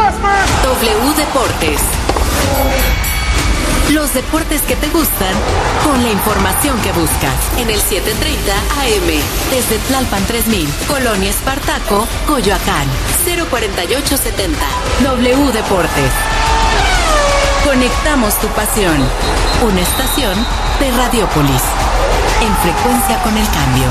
W Deportes. Los deportes que te gustan, con la información que buscas. En el 730 AM, desde Tlalpan 3000, Colonia Espartaco, Coyoacán, 04870. W Deportes. Conectamos tu pasión. Una estación de Radiopolis. En frecuencia con el cambio.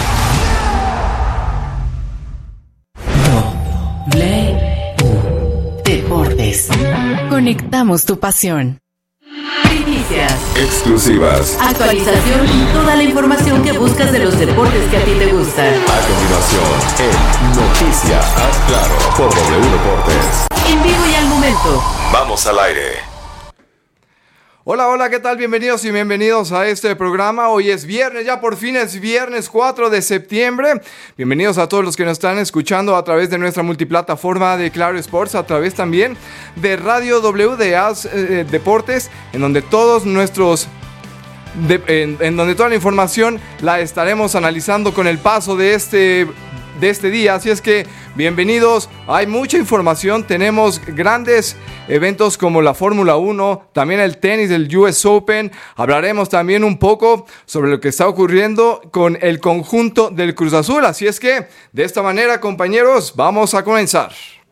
W Deportes. Conectamos tu pasión. Noticias. Exclusivas. Actualización y toda la información que buscas de los deportes que a ti te gustan. A continuación, en Noticias Haz Claro por W Deportes. En vivo y al momento. Vamos al aire. Hola, ¿qué tal? Bienvenidos y bienvenidos a este programa. Hoy es viernes, ya por fin es viernes 4 de septiembre. Bienvenidos a todos los que nos están escuchando a través de nuestra multiplataforma de Claro Sports, a través también de Radio W de Haz Deportes, en donde todos nuestros... en donde toda la información la estaremos analizando con el paso de este día, así es que bienvenidos, hay mucha información, tenemos grandes eventos como la Fórmula 1, también el tenis del US Open, hablaremos también un poco sobre lo que está ocurriendo con el conjunto del Cruz Azul, así es que de esta manera, compañeros, vamos a comenzar.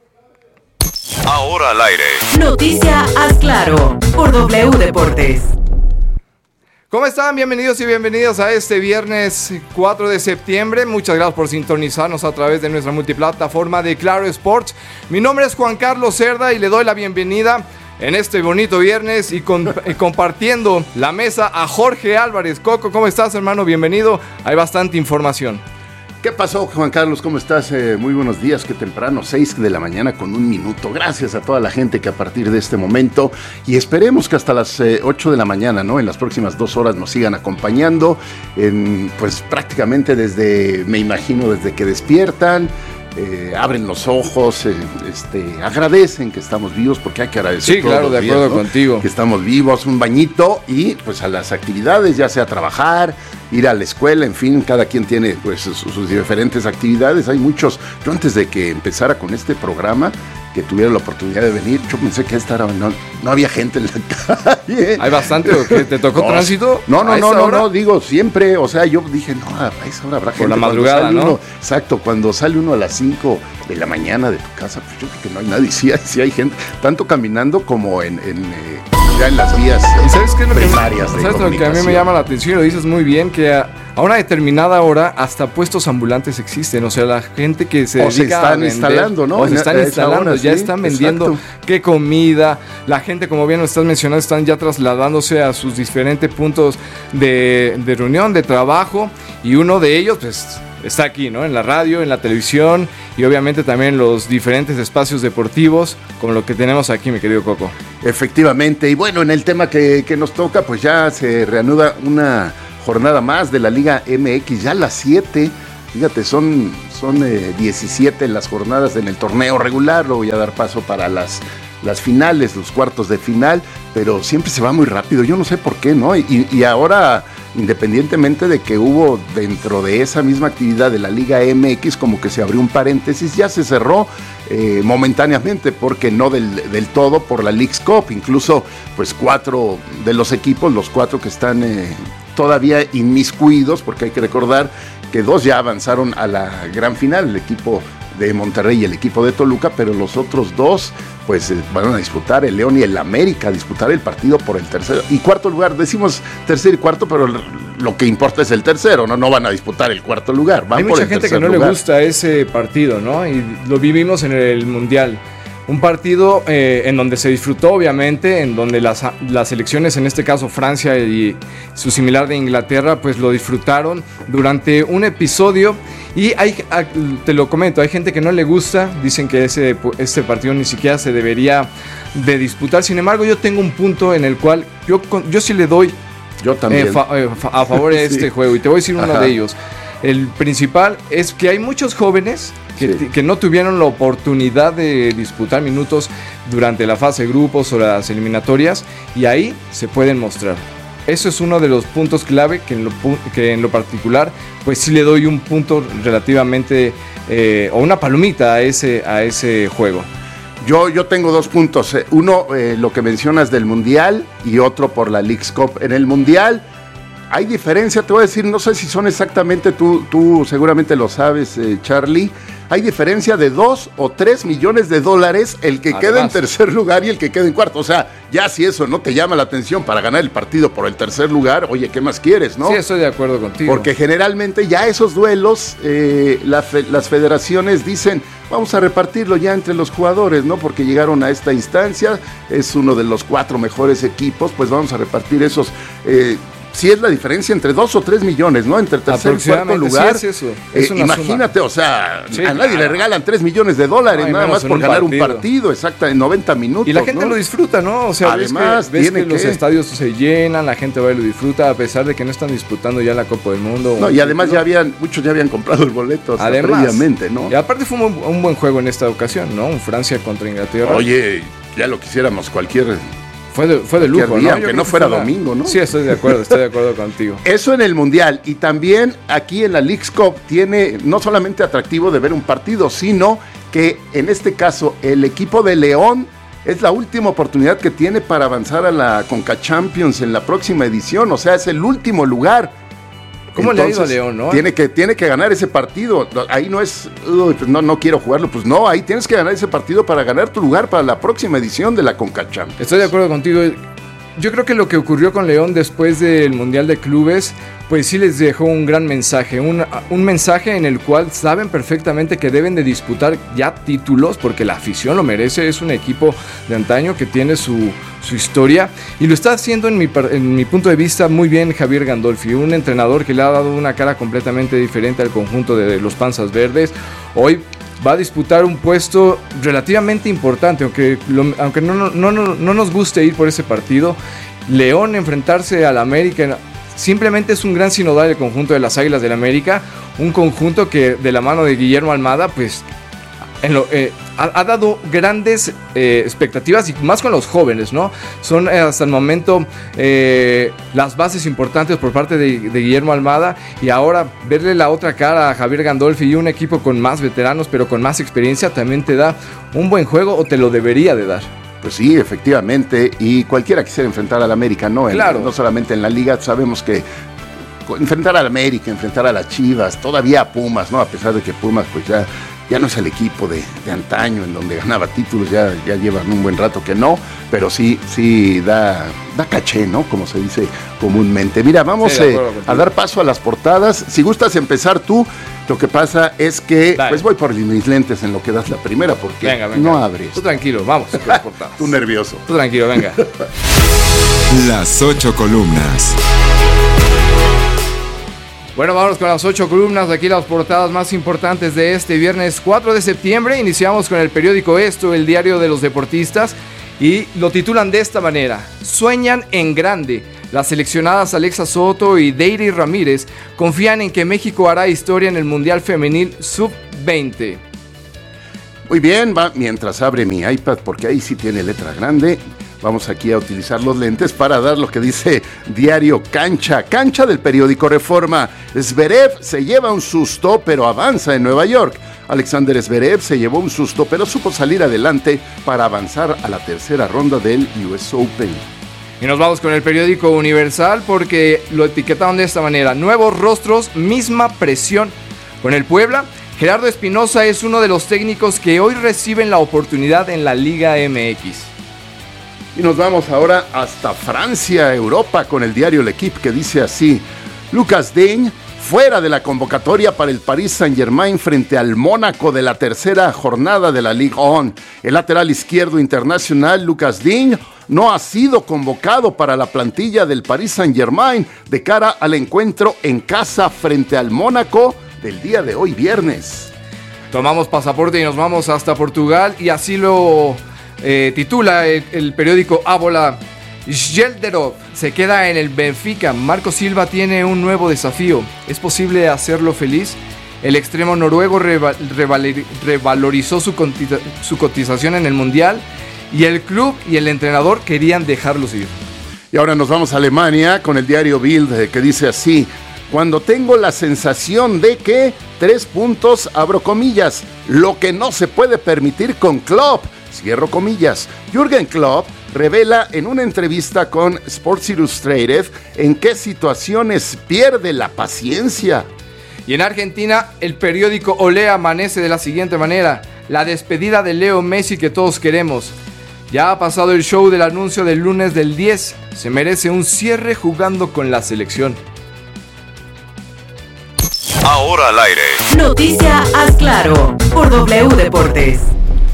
Ahora al aire. Noticia Haz Claro por W Deportes. ¿Cómo están? Bienvenidos y bienvenidos a este viernes 4 de septiembre. Muchas gracias por sintonizarnos a través de nuestra multiplataforma de Claro Sports. Mi nombre es Juan Carlos Cerda y le doy la bienvenida en este bonito viernes y compartiendo la mesa a Jorge Álvarez. Coco, ¿cómo estás, hermano? Bienvenido. Hay bastante información. ¿Qué pasó, Juan Carlos? ¿Cómo estás? Muy buenos días, qué temprano, 6 de la mañana con 1 minuto. Gracias a toda la gente que a partir de este momento, y esperemos que hasta las 8 de la mañana, ¿no? En las próximas 2 horas nos sigan acompañando, pues prácticamente me imagino, desde que despiertan, abren los ojos, agradecen que estamos vivos, porque hay que agradecer. Sí, claro, de acuerdo, ¿no? Contigo. Que estamos vivos, un bañito y pues a las actividades, ya sea trabajar, ir a la escuela, en fin, cada quien tiene pues sus diferentes actividades. Hay muchos. Yo antes de que empezara con este programa, que tuviera la oportunidad de venir, yo pensé que no había gente en la calle. ¿Hay bastante o qué? ¿Te tocó tránsito? No, digo, siempre, o sea, yo dije, no, a esa hora habrá gente. Por la madrugada, ¿no? Exacto, cuando sale uno a las 5 de la mañana de tu casa, pues yo creo que no hay nadie, sí hay gente, tanto caminando como ya en las vías primarias. ¿Sabes lo que a mí me llama la atención? Lo dices muy bien, que a una determinada hora hasta puestos ambulantes existen, o sea, la gente que se dedica a vender, instalando, ¿no? O se están instalando, ya sí, están vendiendo qué comida, la gente, como bien lo estás mencionando, están ya trasladándose a sus diferentes puntos de reunión, de trabajo, y uno de ellos, pues, está aquí, ¿no? En la radio, en la televisión y obviamente también los diferentes espacios deportivos, como lo que tenemos aquí, mi querido Coco. Efectivamente, y bueno, en el tema que nos toca, pues ya se reanuda una jornada más de la Liga MX, ya las 7, fíjate, son 17 las jornadas en el torneo regular, luego voy a dar paso para las finales, los cuartos de final, pero siempre se va muy rápido, yo no sé por qué, ¿no? Y ahora, independientemente de que hubo dentro de esa misma actividad de la Liga MX, como que se abrió un paréntesis, ya se cerró momentáneamente, porque no del todo, por la Leagues Cup, incluso pues 4 de los equipos, los 4 que están todavía inmiscuidos, porque hay que recordar que 2 ya avanzaron a la gran final, el equipo de Monterrey y el equipo de Toluca, pero los otros 2 pues van a disputar, el León y el América, a disputar el partido por el tercero y cuarto lugar. Decimos tercero y cuarto, pero lo que importa es el tercero, no van a disputar el cuarto lugar. Hay mucha gente que no le gusta ese partido, ¿no? Y lo vivimos en el Mundial. Un partido en donde se disfrutó, obviamente, en donde las selecciones, en este caso Francia y su similar de Inglaterra, pues lo disfrutaron durante un episodio. Y te lo comento, hay gente que no le gusta, dicen que este partido ni siquiera se debería de disputar. Sin embargo, yo tengo un punto en el cual yo sí le doy yo también a favor de este juego, y te voy a decir uno de ellos. El principal es que hay muchos jóvenes que no tuvieron la oportunidad de disputar minutos durante la fase de grupos o las eliminatorias, y ahí se pueden mostrar. Eso es uno de los puntos clave que en lo particular, pues sí le doy un punto relativamente o una palomita a ese juego. Yo tengo 2 puntos. Uno, lo que mencionas del Mundial, y otro por la Leagues Cup. En el Mundial hay diferencia, te voy a decir, no sé si son exactamente, tú seguramente lo sabes, Charlie. Hay diferencia de 2 o 3 millones de dólares el que queda en tercer lugar y el que queda en cuarto. O sea, ya si eso no te llama la atención para ganar el partido por el tercer lugar, oye, ¿qué más quieres, no? Sí, estoy de acuerdo contigo. Porque generalmente ya esos duelos, las federaciones dicen, vamos a repartirlo ya entre los jugadores, ¿no? Porque llegaron a esta instancia, es uno de los 4 mejores equipos, pues vamos a repartir esos... sí es la diferencia entre 2 o 3 millones, ¿no? Entre tercer y cuarto lugar. Sí, es eso. Imagínate, suma. O sea, sí, a nadie le regalan 3 millones de dólares, nada más por ganar un partido, exacto, en 90 minutos. Y la gente lo disfruta, ¿no? O sea, además, ves que los estadios se llenan, la gente va y lo disfruta, a pesar de que no están disputando ya la Copa del Mundo. No, y además muchos ya habían comprado el boleto previamente, ¿no? Y aparte fue un buen juego en esta ocasión, ¿no? Un Francia contra Inglaterra. Oye, ya lo quisiéramos cualquier... Fue de lujo, día, ¿no? Aunque no fuera domingo, ¿no? Sí, estoy de acuerdo contigo. Eso en el Mundial. Y también aquí en la Leagues Cup tiene no solamente atractivo de ver un partido, sino que en este caso el equipo de León es la última oportunidad que tiene para avanzar a la Conca Champions en la próxima edición. O sea, es el último lugar. ¿Cómo le ha ido a León, no? Tiene que ganar ese partido. Ahí no es, pues no quiero jugarlo. Pues no, ahí tienes que ganar ese partido para ganar tu lugar para la próxima edición de la Conca Champions. Estoy de acuerdo contigo. Yo creo que lo que ocurrió con León después del Mundial de Clubes, pues sí les dejó un gran mensaje. Un mensaje en el cual saben perfectamente que deben de disputar ya títulos, porque la afición lo merece. Es un equipo de antaño que tiene su historia, y lo está haciendo en mi punto de vista muy bien Javier Gandolfi, un entrenador que le ha dado una cara completamente diferente al conjunto de los Panzas Verdes. Hoy va a disputar un puesto relativamente importante, aunque no nos guste ir por ese partido. León enfrentarse al América simplemente es un gran sinodal el conjunto de las Águilas del América, un conjunto que de la mano de Guillermo Almada pues ha dado grandes expectativas, y más con los jóvenes, ¿no? Son hasta el momento las bases importantes por parte de Guillermo Almada, y ahora verle la otra cara a Javier Gandolfi y un equipo con más veteranos pero con más experiencia también te da un buen juego, o te lo debería de dar. Pues sí, efectivamente, y cualquiera quisiera enfrentar al América, ¿no? Claro. No solamente en la liga, sabemos que enfrentar al América, enfrentar a las Chivas, todavía a Pumas, ¿no? A pesar de que Pumas pues ya no es el equipo de antaño en donde ganaba títulos, ya llevan un buen rato que no, pero sí da caché, ¿no? Como se dice comúnmente. Mira, vamos a dar paso a las portadas. Si gustas empezar tú, lo que pasa es que pues voy por mis lentes en lo que das la primera, porque venga. No abres. Tú tranquilo, vamos con las portadas. Tú nervioso. Tú tranquilo, venga. Las 8 columnas. Bueno, vamos con las 8 columnas, aquí las portadas más importantes de este viernes 4 de septiembre. Iniciamos con el periódico Esto, el diario de los deportistas, y lo titulan de esta manera: sueñan en grande. Las seleccionadas Alexa Soto y Deiri Ramírez confían en que México hará historia en el Mundial Femenil Sub-20. Muy bien, mientras abre mi iPad, porque ahí sí tiene letra grande. Vamos aquí a utilizar los lentes para dar lo que dice Diario Cancha. Cancha del periódico Reforma. Zverev se lleva un susto, pero avanza en Nueva York. Alexander Zverev se llevó un susto, pero supo salir adelante para avanzar a la tercera ronda del US Open. Y nos vamos con el periódico Universal, porque lo etiquetaron de esta manera: nuevos rostros, misma presión. Con el Puebla, Gerardo Espinosa es uno de los técnicos que hoy reciben la oportunidad en la Liga MX. Y nos vamos ahora hasta Francia, Europa, con el diario L'Equipe, que dice así: Lucas Digne fuera de la convocatoria para el Paris Saint-Germain frente al Mónaco de la tercera jornada de la Ligue 1. El lateral izquierdo internacional Lucas Digne no ha sido convocado para la plantilla del Paris Saint-Germain de cara al encuentro en casa frente al Mónaco del día de hoy, viernes. Tomamos pasaporte y nos vamos hasta Portugal, y así lo titula el periódico Ábola. Gelderov se queda en el Benfica. Marco Silva tiene un nuevo desafío. ¿Es posible hacerlo feliz? El extremo noruego revalorizó su cotización en el Mundial, y el club y el entrenador querían dejarlos ir. Y ahora nos vamos a Alemania con el diario Bild, que dice así: cuando tengo la sensación de que, 3 puntos, abro comillas, lo que no se puede permitir con Klopp. cierro comillas. Jürgen Klopp revela en una entrevista con Sports Illustrated en qué situaciones pierde la paciencia. Y en Argentina, el periódico Olé amanece de la siguiente manera: la despedida de Leo Messi que todos queremos. Ya ha pasado el show del anuncio del lunes del 10. Se merece un cierre jugando con la selección. Ahora al aire. Noticia Haz Claro por W Deportes.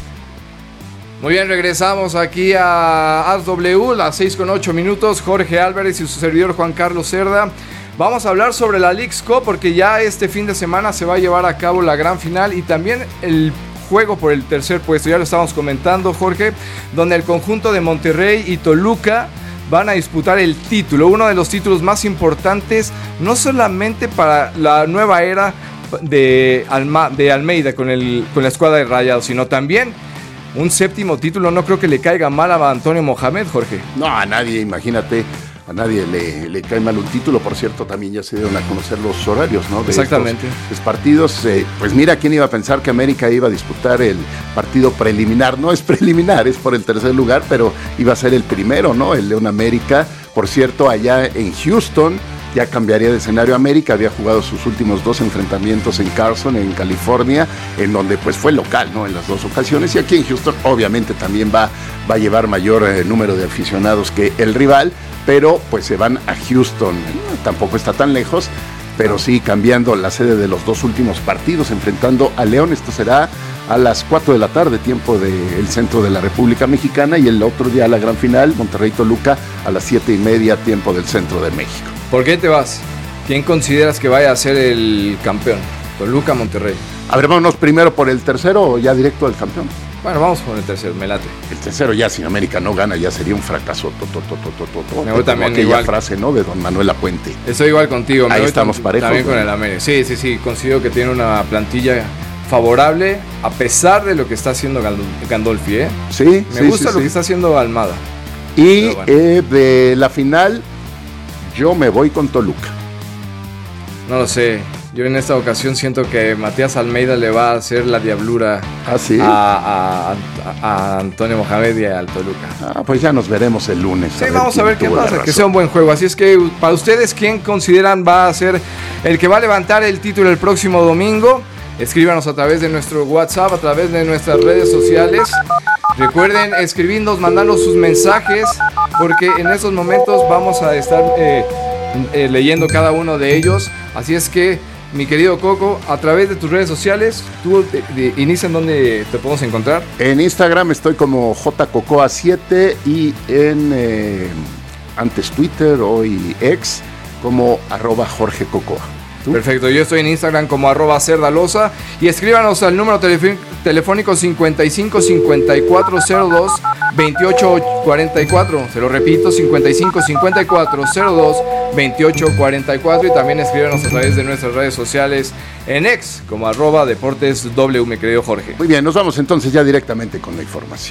Muy bien, regresamos aquí a ASW, las 6:08. Jorge Álvarez y su servidor Juan Carlos Cerda. Vamos a hablar sobre la Leagues Cup porque ya este fin de semana se va a llevar a cabo la gran final y también el juego por el tercer puesto. Ya lo estábamos comentando, Jorge, donde el conjunto de Monterrey y Toluca van a disputar el título, uno de los títulos más importantes, no solamente para la nueva era de Almeida con la escuadra de Rayados, sino también un séptimo título. No creo que le caiga mal a Antonio Mohamed, Jorge. No, a nadie, imagínate, a nadie le cae mal un título. Por cierto, también ya se dieron a conocer los horarios, ¿no? De Exactamente. Estos partidos. Pues mira, ¿quién iba a pensar que América iba a disputar el partido preliminar? No es preliminar, es por el tercer lugar, pero iba a ser el primero, ¿no? El León América. Por cierto, allá en Houston ya cambiaría de escenario. América había jugado sus últimos 2 enfrentamientos en Carson, en California, en donde pues fue local, ¿no? En las 2 ocasiones. Y aquí en Houston obviamente también va a llevar mayor número de aficionados que el rival, pero pues se van a Houston. Tampoco está tan lejos, pero sí cambiando la sede de los 2 últimos partidos, enfrentando a León. Esto será a las 4 de la tarde, tiempo del centro de la República Mexicana, y el otro día la gran final, Monterrey-Toluca, a las 7:30, tiempo del centro de México. ¿Por qué te vas? ¿Quién consideras que vaya a ser el campeón? ¿Toluca, Monterrey? A ver, vámonos primero por el tercero o ya directo al campeón. Bueno, vamos por el tercero, me late. El tercero ya, si América no gana, ya sería un fracaso. Me voy también aquella igual. Frase, ¿no? De don Manuel Apuente. Estoy igual contigo. Ahí estamos parejos. También con el América. Sí, considero que tiene una plantilla favorable a pesar de lo que está haciendo Gandolfi, ¿eh? Sí, Me gusta lo que está haciendo Almada. Y bueno, de la final, yo me voy con Toluca. No lo sé. Yo en esta ocasión siento que Matías Almeida le va a hacer la diablura a Antonio Mohamed y al Toluca. Pues ya nos veremos el lunes. Sí, vamos a ver qué pasa, que sea un buen juego. Así es que para ustedes, ¿quién consideran va a ser el que va a levantar el título el próximo domingo? Escríbanos a través de nuestro WhatsApp, a través de nuestras redes sociales. Recuerden escribirnos, mandarnos sus mensajes, porque en estos momentos vamos a estar leyendo cada uno de ellos. Así es que, mi querido Coco, a través de tus redes sociales, tú inicia en dónde te podemos encontrar. En Instagram estoy como jcocoa7 y en antes Twitter, hoy X, como @JorgeCocoa. Perfecto, yo estoy en Instagram como @cerdalosa y escríbanos al número telefónico 55 5402 2844. Se lo repito, 55 5402 2844, y también escríbanos a través de nuestras redes sociales en X como @deportesw, mi querido Jorge. Muy bien, nos vamos entonces ya directamente con la información.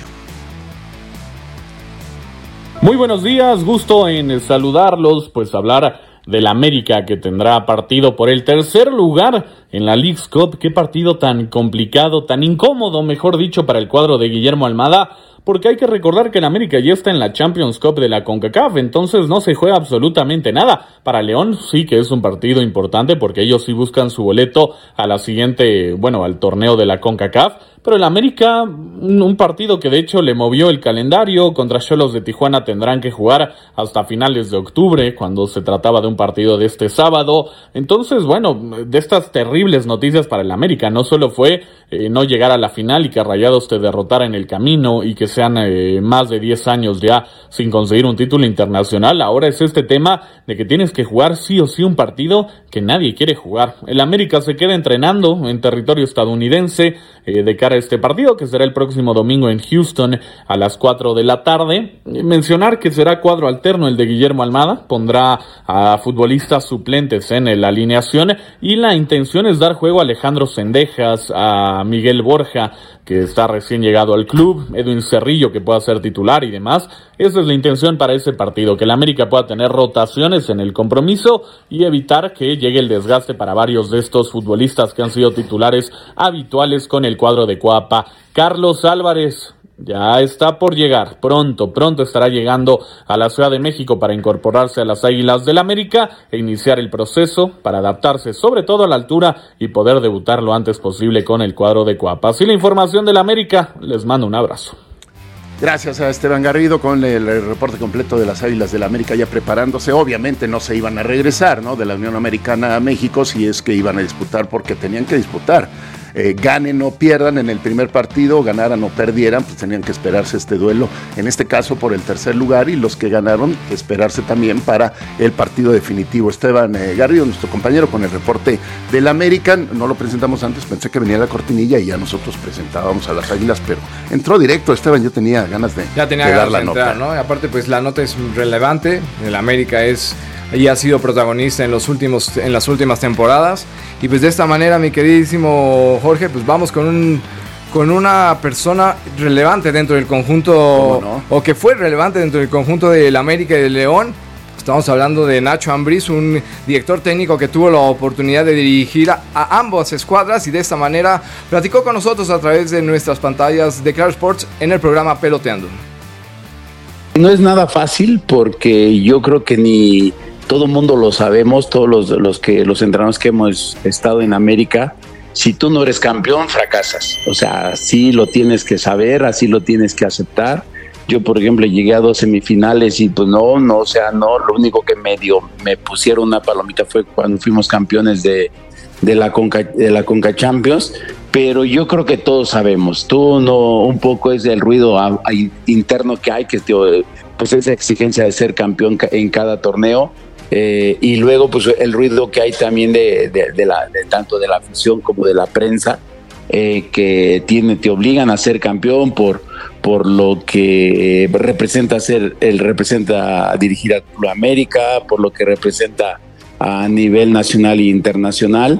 Muy buenos días, gusto en saludarlos, pues hablar del América, que tendrá partido por el tercer lugar en la Leagues Cup. Qué partido tan complicado, tan incómodo, mejor dicho, para el cuadro de Guillermo Almada, porque hay que recordar que el América ya está en la Champions Cup de la CONCACAF, entonces no se juega absolutamente nada. Para León sí que es un partido importante, porque ellos sí buscan su boleto a la siguiente, al torneo de la CONCACAF. Pero el América, un partido que de hecho le movió el calendario, contra Xolos de Tijuana tendrán que jugar hasta finales de octubre, cuando se trataba de un partido de este sábado. Entonces, de estas terribles noticias para el América, no solo fue no llegar a la final y que Rayados te derrotara en el camino y que sean más de 10 años ya sin conseguir un título internacional, ahora es este tema de que tienes que jugar sí o sí un partido que nadie quiere jugar. El América se queda entrenando en territorio estadounidense de cara a este partido, que será el próximo domingo en Houston a las 4 de la tarde. Mencionar que será cuadro alterno el de Guillermo Almada, pondrá a futbolistas suplentes en la alineación, y la intención es dar juego a Alejandro Cendejas, a Miguel Borja, que está recién llegado al club, Edwin Cerrillo, que pueda ser titular y demás. Esa es la intención para ese partido, que el América pueda tener rotaciones en el compromiso y evitar que llegue el desgaste para varios de estos futbolistas que han sido titulares habituales con el cuadro de Coapa. Carlos Álvarez, ya está por llegar, pronto estará llegando a la Ciudad de México para incorporarse a las Águilas del América e iniciar el proceso para adaptarse sobre todo a la altura y poder debutar lo antes posible con el cuadro de Cuapa. Así la información del América, les mando un abrazo. Gracias a Esteban Garrido con el reporte completo de las Águilas del América ya preparándose. Obviamente no se iban a regresar, ¿no?, de la Unión Americana a México si es que iban a disputar, porque tenían que disputar. Ganen o pierdan en el primer partido, ganaran o perdieran, pues tenían que esperarse este duelo, en este caso por el tercer lugar, y los que ganaron, esperarse también para el partido definitivo. Esteban Garrido, nuestro compañero, con el reporte del American. No lo presentamos antes, pensé que venía la cortinilla y ya nosotros presentábamos a las Águilas, pero entró directo. Esteban, yo tenía ganas de dar la nota, ¿no? Y aparte, pues la nota es relevante. El América y ha sido protagonista en las últimas temporadas, y pues de esta manera, mi queridísimo Jorge, pues vamos con una persona relevante dentro del conjunto, ¿no?, o que fue relevante dentro del conjunto del América y del León. Estamos hablando de Nacho Ambriz, un director técnico que tuvo la oportunidad de dirigir a ambas escuadras, y de esta manera platicó con nosotros a través de nuestras pantallas de Claro Sports en el programa Peloteando. No es nada fácil, porque yo creo que ni todo el mundo lo sabemos, todos los entrenadores que hemos estado en América. Si tú no eres campeón, fracasas. O sea, así lo tienes que saber, así lo tienes que aceptar. Yo, por ejemplo, llegué a 2 semifinales y pues no, lo único que me pusieron una palomita fue cuando fuimos campeones de la Conca Champions. Pero yo creo que todos sabemos, un poco es el ruido interno que hay, que pues esa exigencia de ser campeón en cada torneo. Y luego pues el ruido que hay también de tanto de la afición como de la prensa, que te obligan a ser campeón por lo que representa dirigir a Club América, por lo que representa a nivel nacional e internacional,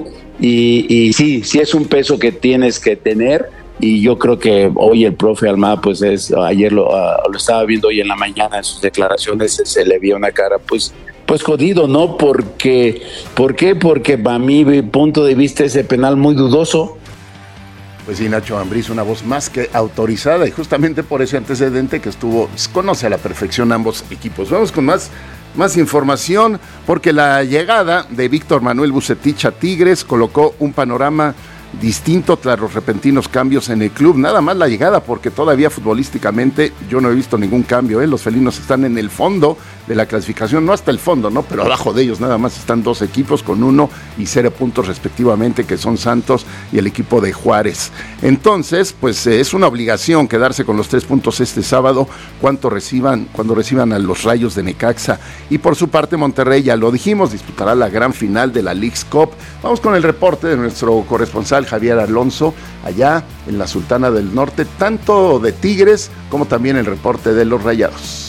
y sí es un peso que tienes que tener. Y yo creo que hoy el profe Almada, pues ayer lo estaba viendo hoy en la mañana en sus declaraciones, se le veía una cara pues jodido, ¿no? ¿Por qué? Porque para mi punto de vista ese penal muy dudoso. Pues sí, Nacho Ambriz, una voz más que autorizada, y justamente por ese antecedente que conoce a la perfección ambos equipos. Vamos con más información, porque la llegada de Víctor Manuel Vucetich a Tigres colocó un panorama distinto tras los repentinos cambios en el club. Nada más la llegada, porque todavía futbolísticamente yo no he visto ningún cambio, Los felinos están en el fondo de la clasificación, no hasta el fondo, ¿no?, pero abajo de ellos nada más están 2 equipos con 1 y 0 puntos respectivamente, que son Santos y el equipo de Juárez. Entonces, pues es una obligación quedarse con los 3 puntos este sábado cuando reciban a los Rayos de Necaxa. Y por su parte, Monterrey, ya lo dijimos, disputará la gran final de la Leagues Cup. Vamos con el reporte de nuestro corresponsal Javier Alonso, allá en la Sultana del Norte, tanto de Tigres como también el reporte de los Rayados.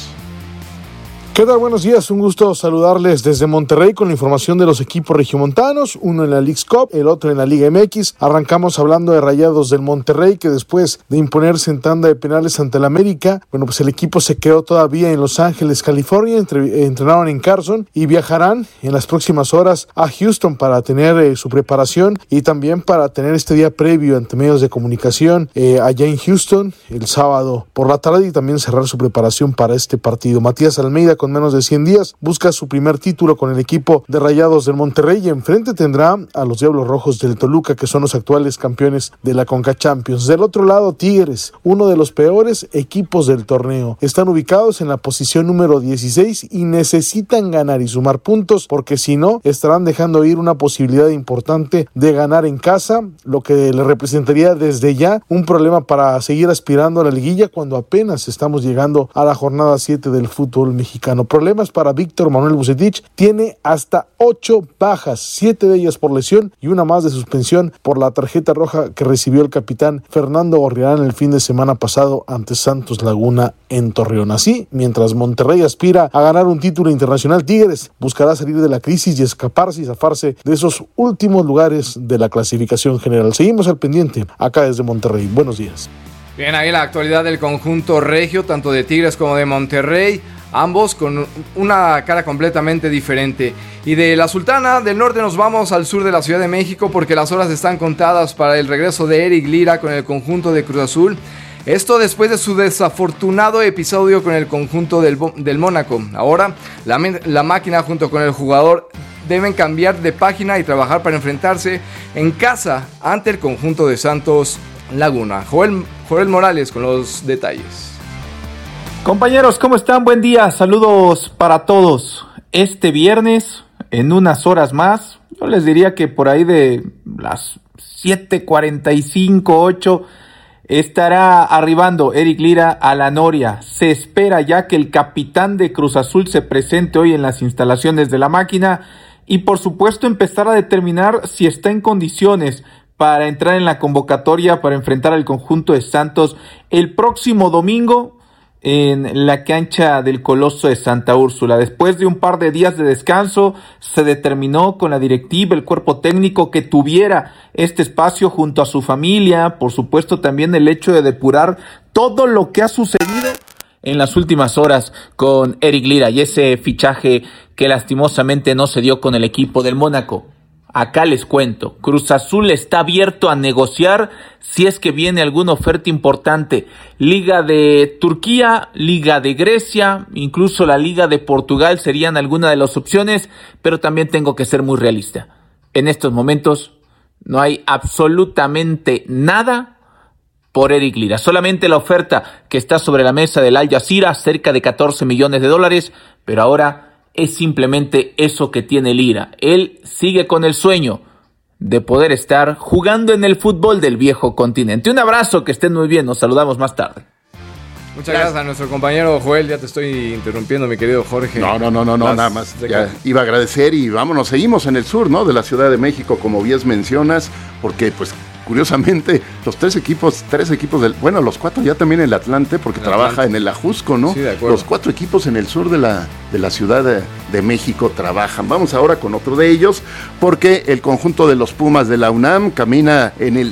¿Qué tal? Buenos días, un gusto saludarles desde Monterrey con la información de los equipos regiomontanos, uno en la Leagues Cup, el otro en la Liga MX. Arrancamos hablando de Rayados del Monterrey, que después de imponerse en tanda de penales ante el América, pues el equipo se quedó todavía en Los Ángeles, California, entrenaron en Carson y viajarán en las próximas horas a Houston para tener su preparación y también para tener este día previo ante medios de comunicación allá en Houston el sábado por la tarde, y también cerrar su preparación para este partido. Matías Almeida, con menos de 100 días, busca su primer título con el equipo de Rayados del Monterrey, y enfrente tendrá a los Diablos Rojos del Toluca, que son los actuales campeones de la Conca Champions. Del otro lado, Tigres, uno de los peores equipos del torneo. Están ubicados en la posición número 16 y necesitan ganar y sumar puntos, porque si no, estarán dejando ir una posibilidad importante de ganar en casa, lo que le representaría desde ya un problema para seguir aspirando a la liguilla cuando apenas estamos llegando a la jornada 7 del fútbol mexicano. Problemas para Víctor Manuel Vucetich, tiene hasta 8 bajas, 7 de ellas por lesión y una más de suspensión por la tarjeta roja que recibió el capitán Fernando Gorriarán el fin de semana pasado ante Santos Laguna en Torreón. Así, mientras Monterrey aspira a ganar un título internacional, Tigres buscará salir de la crisis y escaparse y zafarse de esos últimos lugares de la clasificación general. Seguimos al pendiente acá desde Monterrey. Buenos días. Bien, ahí la actualidad del conjunto regio, tanto de Tigres como de Monterrey, ambos con una cara completamente diferente. Y de la Sultana del Norte nos vamos al sur de la Ciudad de México, porque las horas están contadas para el regreso de Eric Lira con el conjunto de Cruz Azul. Esto después de su desafortunado episodio con el conjunto del Mónaco. Ahora, la máquina junto con el jugador deben cambiar de página y trabajar para enfrentarse en casa ante el conjunto de Santos Laguna. Joel Morales con los detalles. Compañeros, ¿cómo están? Buen día, saludos para todos. Este viernes, en unas horas más, yo les diría que por ahí de las 7:45, 8, estará arribando Eric Lira a la Noria. Se espera ya que el capitán de Cruz Azul se presente hoy en las instalaciones de la máquina y por supuesto empezar a determinar si está en condiciones para entrar en la convocatoria para enfrentar al conjunto de Santos el próximo domingo en la cancha del Coloso de Santa Úrsula. Después de un par de días de descanso, se determinó con la directiva, el cuerpo técnico, que tuviera este espacio junto a su familia. Por supuesto, también el hecho de depurar todo lo que ha sucedido en las últimas horas con Eric Lira y ese fichaje que lastimosamente no se dio con el equipo del Mónaco. Acá les cuento, Cruz Azul está abierto a negociar si es que viene alguna oferta importante. Liga de Turquía, Liga de Grecia, incluso la Liga de Portugal serían algunas de las opciones, pero también tengo que ser muy realista. En estos momentos no hay absolutamente nada por Eric Lira. Solamente la oferta que está sobre la mesa del Al Jazeera, cerca de $14 millones, pero ahora es simplemente eso que tiene Lira. Él sigue con el sueño de poder estar jugando en el fútbol del viejo continente. Un abrazo, que estén muy bien, nos saludamos más tarde. Muchas gracias a nuestro compañero Joel, ya te estoy interrumpiendo, mi querido Jorge. No, nada más. Ya iba a agradecer y vámonos, seguimos en el sur, ¿no? De la Ciudad de México, como bien mencionas, porque pues curiosamente los tres equipos los 4 ya también en el Atlante, porque trabaja en el Ajusco, ¿no? Sí, de acuerdo. Los 4 equipos en el sur de la Ciudad de México trabajan. Vamos ahora con otro de ellos, porque el conjunto de los Pumas de la UNAM camina en el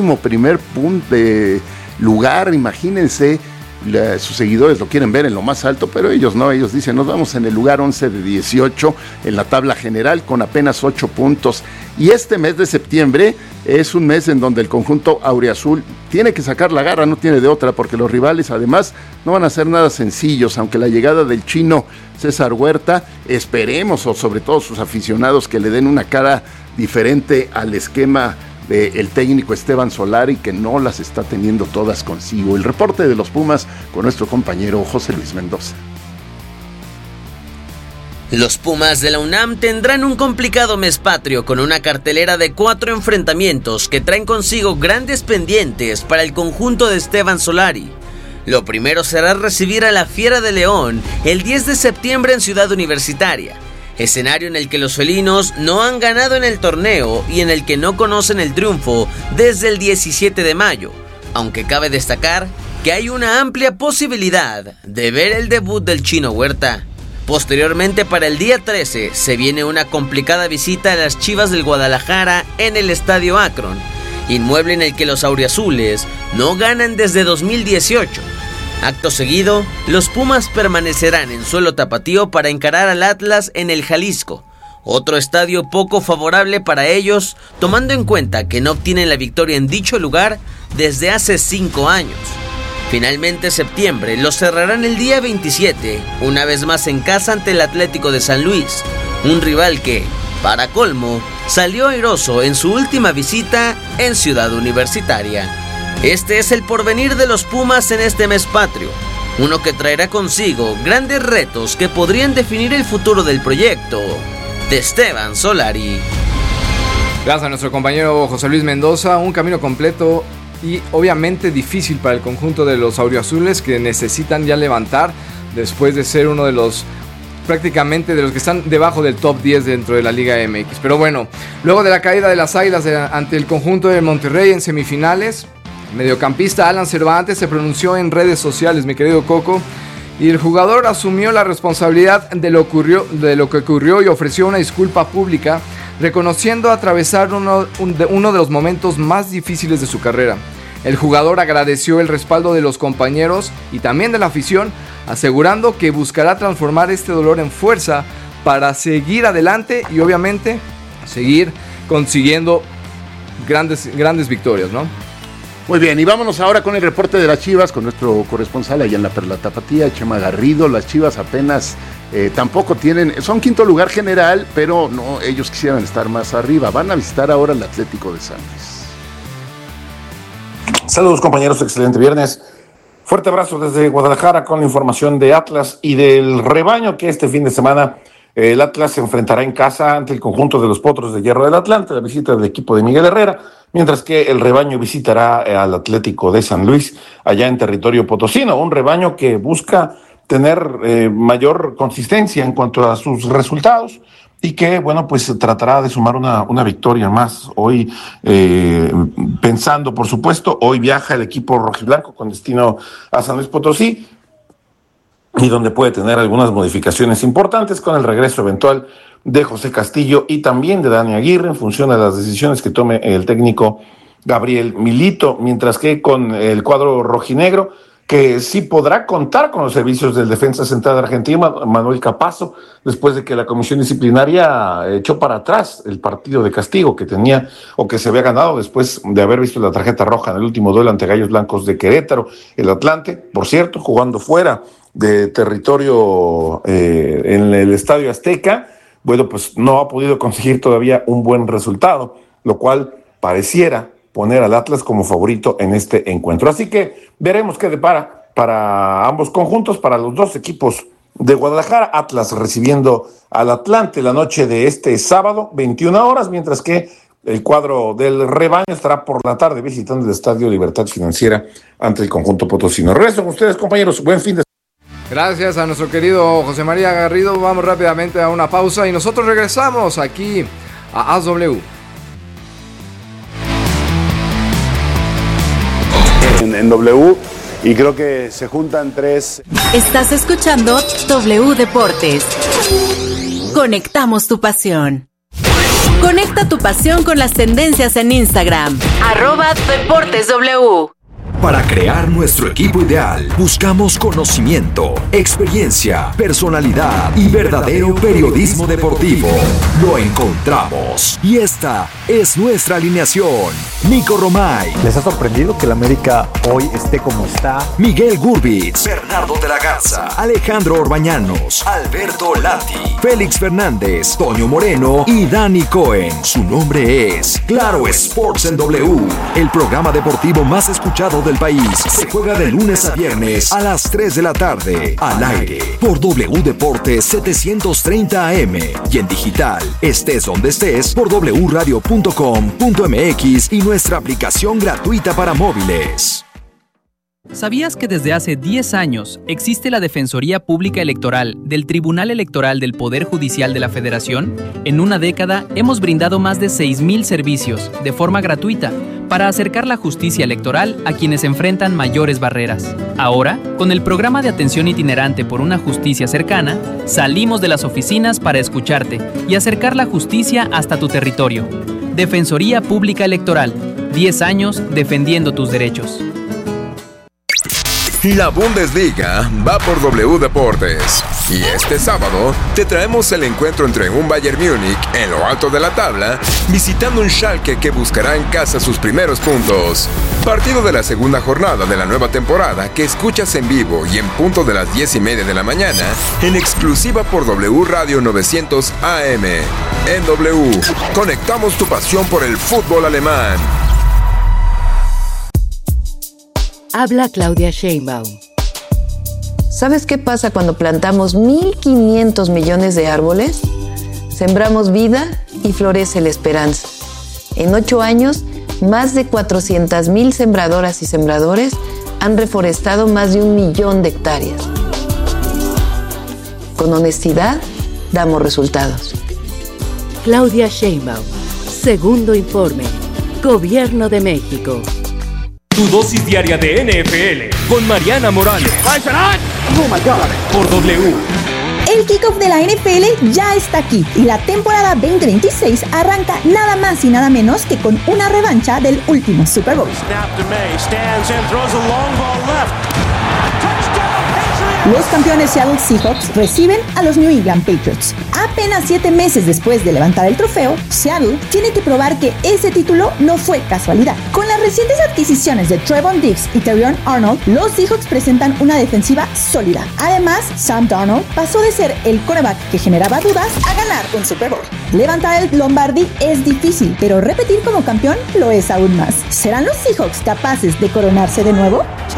11º lugar, imagínense. Sus seguidores lo quieren ver en lo más alto, pero ellos no, ellos dicen, nos vamos en el lugar 11 de 18 en la tabla general con apenas 8 puntos. Y este mes de septiembre es un mes en donde el conjunto auriazul tiene que sacar la garra, no tiene de otra, porque los rivales además no van a ser nada sencillos, aunque la llegada del chino César Huerta, esperemos, o sobre todo sus aficionados, que le den una cara diferente al esquema del técnico Esteban Solari, que no las está teniendo todas consigo. El reporte de los Pumas con nuestro compañero José Luis Mendoza. Los Pumas de la UNAM tendrán un complicado mes patrio con una cartelera de 4 enfrentamientos que traen consigo grandes pendientes para el conjunto de Esteban Solari. Lo primero será recibir a la Fiera de León el 10 de septiembre en Ciudad Universitaria, escenario en el que los felinos no han ganado en el torneo y en el que no conocen el triunfo desde el 17 de mayo, aunque cabe destacar que hay una amplia posibilidad de ver el debut del chino Huerta. Posteriormente, para el día 13, se viene una complicada visita a las Chivas del Guadalajara en el Estadio Akron, inmueble en el que los auriazules no ganan desde 2018. Acto seguido, los Pumas permanecerán en suelo tapatío para encarar al Atlas en el Jalisco, otro estadio poco favorable para ellos, tomando en cuenta que no obtienen la victoria en dicho lugar desde hace 5 años. Finalmente, septiembre los cerrarán el día 27, una vez más en casa ante el Atlético de San Luis, un rival que, para colmo, salió airoso en su última visita en Ciudad Universitaria. Este es el porvenir de los Pumas en este mes patrio, uno que traerá consigo grandes retos que podrían definir el futuro del proyecto de Esteban Solari. Gracias a nuestro compañero José Luis Mendoza, un camino completo y obviamente difícil para el conjunto de los auriazules, que necesitan ya levantar después de ser uno de los prácticamente de los que están debajo del top 10 dentro de la Liga MX. Pero bueno, luego de la caída de las Águilas ante el conjunto de Monterrey en semifinales, el mediocampista Alan Cervantes se pronunció en redes sociales, mi querido Coco, y el jugador asumió la responsabilidad de lo que ocurrió y ofreció una disculpa pública, reconociendo atravesar uno de los momentos más difíciles de su carrera. El jugador agradeció el respaldo de los compañeros y también de la afición, asegurando que buscará transformar este dolor en fuerza para seguir adelante y obviamente seguir consiguiendo grandes victorias, ¿no? Muy bien, y vámonos ahora con el reporte de las Chivas, con nuestro corresponsal allá en la Perla Tapatía, Chema Garrido. Las Chivas apenas tampoco tienen, son quinto lugar general, pero no, ellos quisieran estar más arriba. Van a visitar ahora el Atlético de San Luis. Saludos compañeros, excelente viernes. Fuerte abrazo desde Guadalajara con la información de Atlas y del rebaño que este fin de semana el Atlas se enfrentará en casa ante el conjunto de los Potros de Hierro del Atlante, la visita del equipo de Miguel Herrera, mientras que el rebaño visitará al Atlético de San Luis allá en territorio potosino, un rebaño que busca tener mayor consistencia en cuanto a sus resultados y que, bueno, pues tratará de sumar una victoria más. Hoy, pensando, por supuesto, hoy viaja el equipo rojiblanco con destino a San Luis Potosí, y donde puede tener algunas modificaciones importantes con el regreso eventual de José Castillo y también de Dani Aguirre en función de las decisiones que tome el técnico Gabriel Milito, mientras que con el cuadro rojinegro, que sí podrá contar con los servicios del defensa central argentino, Manuel Capazo, después de que la comisión disciplinaria echó para atrás el partido de castigo que tenía o que se había ganado después de haber visto la tarjeta roja en el último duelo ante Gallos Blancos de Querétaro. El Atlante, por cierto, jugando fuera de territorio en el Estadio Azteca, bueno, pues no ha podido conseguir todavía un buen resultado, lo cual pareciera poner al Atlas como favorito en este encuentro. Así que veremos qué depara para ambos conjuntos, para los dos equipos de Guadalajara. Atlas recibiendo al Atlante la noche de este sábado, 21 horas, mientras que el cuadro del rebaño estará por la tarde visitando el Estadio Libertad Financiera ante el conjunto potosino. Regreso con ustedes, compañeros. Buen fin de semana. Gracias a nuestro querido José María Garrido. Vamos rápidamente a una pausa y nosotros regresamos aquí a ASW. En W, y creo que se juntan tres. Estás escuchando W Deportes. Conectamos tu pasión. Conecta tu pasión con las tendencias en Instagram. @DeportesW. Para crear nuestro equipo ideal, buscamos conocimiento, experiencia, personalidad y verdadero periodismo deportivo. Lo encontramos. Y esta es nuestra alineación. Nico Romay. ¿Les ha sorprendido que el América hoy esté como está? Miguel Gurbitz. Bernardo de la Garza. Alejandro Orbañanos. Alberto Lati. Félix Fernández. Toño Moreno y Dani Cohen. Su nombre es Claro Sports en W. El programa deportivo más escuchado del país. Se juega de lunes a viernes a las 3 de la tarde. Al aire por W Deportes 730 AM. Y en digital, estés donde estés, por wradio.com.mx y nuestra aplicación gratuita para móviles. ¿Sabías que desde hace 10 años existe la Defensoría Pública Electoral del Tribunal Electoral del Poder Judicial de la Federación? En una década hemos brindado más de 6,000 servicios de forma gratuita para acercar la justicia electoral a quienes enfrentan mayores barreras. Ahora, con el programa de atención itinerante por una justicia cercana, salimos de las oficinas para escucharte y acercar la justicia hasta tu territorio. Defensoría Pública Electoral, 10 años defendiendo tus derechos. La Bundesliga va por W Deportes. Y este sábado te traemos el encuentro entre un Bayern Múnich en lo alto de la tabla, visitando un Schalke que buscará en casa sus primeros puntos. Partido de la segunda jornada de la nueva temporada que escuchas en vivo y en punto de las 10:30 de la mañana, en exclusiva por W Radio 900 AM. En W, conectamos tu pasión por el fútbol alemán. Habla Claudia Sheinbaum. ¿Sabes qué pasa cuando plantamos 1.500 millones de árboles? Sembramos vida y florece la esperanza. En 8 años, más de 400,000 sembradoras y sembradores han reforestado más de 1 millón de hectáreas. Con honestidad, damos resultados. Claudia Sheinbaum. Segundo informe. Gobierno de México. Tu dosis diaria de NFL con Mariana Morales. Oh my God. Por W. El kickoff de la NFL ya está aquí y la temporada 2026 arranca nada más y nada menos que con una revancha del último Super Bowl. Los campeones Seattle Seahawks reciben a los New England Patriots. Apenas 7 meses después de levantar el trofeo, Seattle tiene que probar que ese título no fue casualidad. Con la recientes adquisiciones de Trevon Diggs y Terrion Arnold, los Seahawks presentan una defensiva sólida. Además, Sam Darnold pasó de ser el quarterback que generaba dudas a ganar un Super Bowl. Levantar el Lombardi es difícil, pero repetir como campeón lo es aún más. ¿Serán los Seahawks capaces de coronarse de nuevo?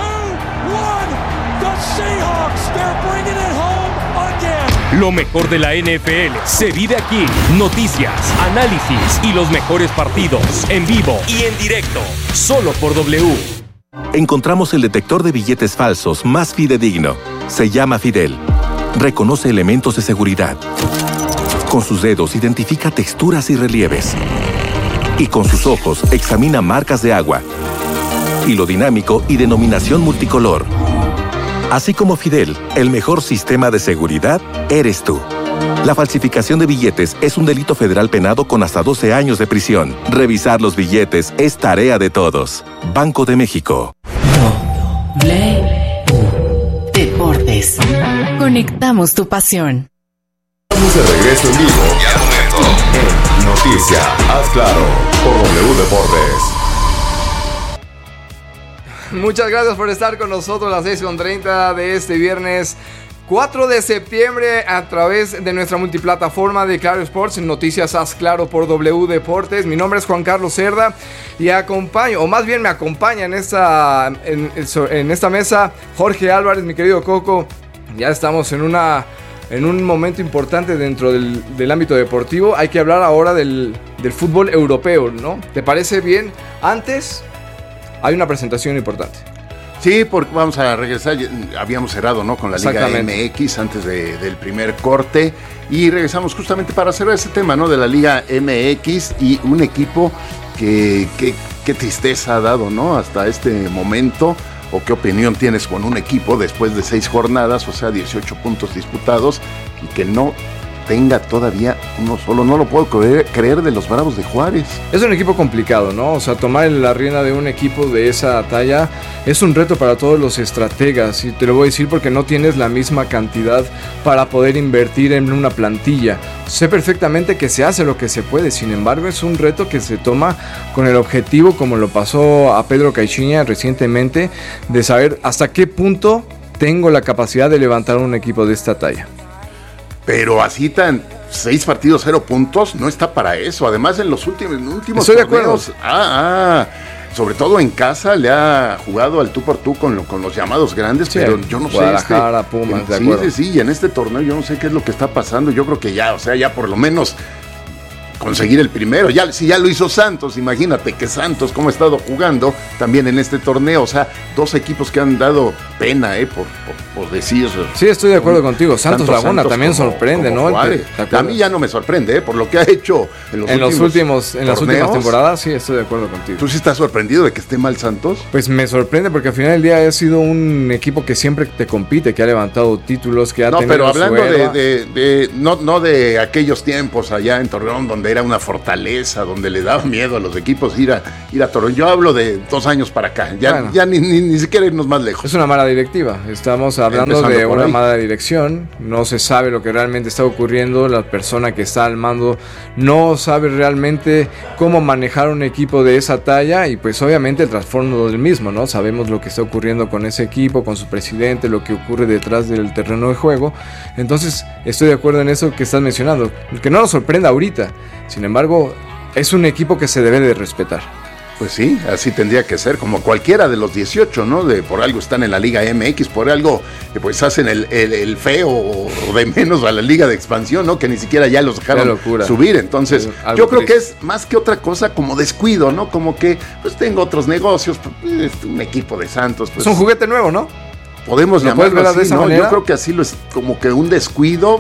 Lo mejor de la NFL se vive aquí. Noticias, análisis y los mejores partidos en vivo y en directo. Solo por W. Encontramos el detector de billetes falsos más fidedigno. Se llama Fidel. Reconoce elementos de seguridad. Con sus dedos identifica texturas y relieves. Y con sus ojos examina marcas de agua. Hilo dinámico y denominación multicolor. Así como Fidel, el mejor sistema de seguridad eres tú. La falsificación de billetes es un delito federal penado con hasta 12 años de prisión. Revisar los billetes es tarea de todos. Banco de México. Deportes. Conectamos tu pasión. Estamos de regreso en vivo y al momento en Noticia, haz claro, por W Deportes. Muchas gracias por estar con nosotros a las 6:30 de este viernes 4 de septiembre a través de nuestra multiplataforma de Claro Sports, en Noticias Haz Claro por W Deportes. Mi nombre es Juan Carlos Cerda y acompaño, o más bien me acompaña en esta mesa Jorge Álvarez, mi querido Coco. Ya estamos en un momento importante dentro del ámbito deportivo. Hay que hablar ahora del fútbol europeo, ¿no? ¿Te parece bien? Antes hay una presentación importante. Sí, porque vamos a regresar, habíamos cerrado, ¿no?, con la Liga MX antes del primer corte y regresamos justamente para cerrar ese tema, ¿no?, de la Liga MX y un equipo que tristeza ha dado, ¿no?, hasta este momento. ¿O qué opinión tienes con un equipo después de 6 jornadas, o sea, 18 puntos disputados, y que no tenga todavía uno solo? No lo puedo creer de los Bravos de Juárez. Es un equipo complicado, ¿no? O sea, tomar la rienda de un equipo de esa talla es un reto para todos los estrategas, y te lo voy a decir porque no tienes la misma cantidad para poder invertir en una plantilla. Sé perfectamente que se hace lo que se puede, sin embargo es un reto que se toma con el objetivo, como lo pasó a Pedro Caixinha recientemente, de saber hasta qué punto tengo la capacidad de levantar un equipo de esta talla. Pero así 6 partidos, 0 puntos, no está para eso. Además, en los últimos Estoy torneos, de acuerdo. Sobre todo en casa, le ha jugado al tú por tú con los llamados grandes, sí, pero yo no sé. Guadalajara, Pumas, de acuerdo. Sí, y en este torneo yo no sé qué es lo que está pasando. Yo creo que ya por lo menos conseguir el primero. Si ya lo hizo Santos, imagínate que Santos, como ha estado jugando también en este torneo. O sea, 2 equipos que han dado pena, por decir. Sí, estoy de acuerdo contigo. Santos Laguna también sorprende, ¿no? A mí ya no me sorprende, por lo que ha hecho en las últimas temporadas. Sí, estoy de acuerdo contigo. ¿Tú sí estás sorprendido de que esté mal Santos? Pues me sorprende porque al final del día ha sido un equipo que siempre te compite, que ha levantado títulos, que ha tenido. No, pero hablando no de aquellos tiempos allá en Torreón, donde era una fortaleza, donde le daba miedo a los equipos ir a Torreón. Yo hablo de 2 años para acá, ya ni siquiera irnos más lejos. Es una mala directiva, estamos hablando de una mala dirección, no se sabe lo que realmente está ocurriendo, la persona que está al mando no sabe realmente cómo manejar un equipo de esa talla y pues obviamente el trasfondo del mismo, ¿no? Sabemos lo que está ocurriendo con ese equipo, con su presidente, lo que ocurre detrás del terreno de juego. Entonces estoy de acuerdo en eso que estás mencionando, que no nos sorprenda ahorita, sin embargo es un equipo que se debe de respetar. Pues sí, así tendría que ser, como cualquiera de los 18, ¿no? Por algo están en la Liga MX, por algo pues hacen el feo o de menos a la Liga de Expansión, ¿no? Que ni siquiera ya los dejaron subir. Entonces, yo creo que es más que otra cosa como descuido, ¿no? Como que pues tengo otros negocios, pues, un equipo de Santos. Pues, es un juguete nuevo, ¿no? Podemos llamarlo así, ¿no? Yo creo que así es como que un descuido,